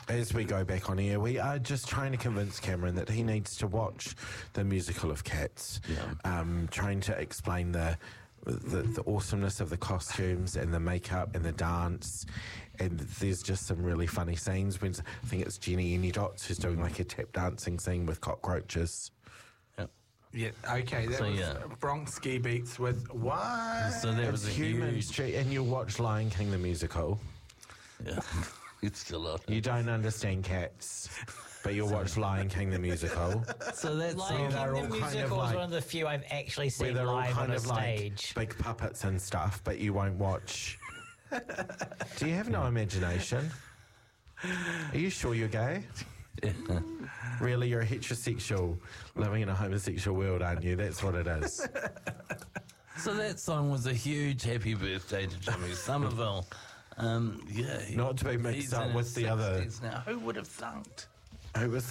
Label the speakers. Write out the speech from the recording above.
Speaker 1: as we go back on air, we are just trying to convince Cameron that he needs to watch the musical of Cats. Trying to explain the awesomeness of the costumes and the makeup and the dance, and there's just some really funny scenes when I think it's Jenny Anydots who's doing like a tap dancing scene with cockroaches.
Speaker 2: Yeah, okay, that was Bronx Ski Beats with what?
Speaker 3: So that was a huge...
Speaker 1: Street, and you watch Lion King the musical.
Speaker 3: Yeah, it's still on.
Speaker 1: You don't understand Cats, but you'll watch Lion King the musical.
Speaker 3: So that's
Speaker 4: Lion King the musical is one of the few I've actually seen live on a stage.
Speaker 1: Like big puppets and stuff, but you won't watch. Do you have no imagination? Are you sure you're gay? Really, you're a heterosexual living in a homosexual world, aren't you? That's what it is.
Speaker 3: So that song was a huge happy birthday to Jimmy Somerville. Not
Speaker 1: to be mixed up with the other.
Speaker 3: Now, who would have thunk?
Speaker 1: Who was